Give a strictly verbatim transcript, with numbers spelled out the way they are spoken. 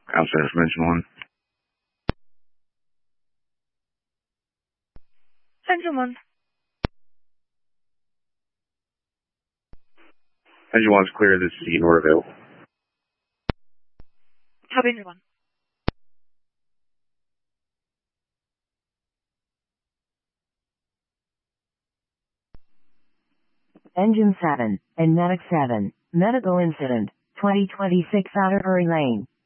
Outside from engine one. Engine one. Engine one's clear. This is Eaton Orville. Copy engine one. Engine seven, and Medic seven, medical incident, twenty twenty-six Outer Hurry Lane.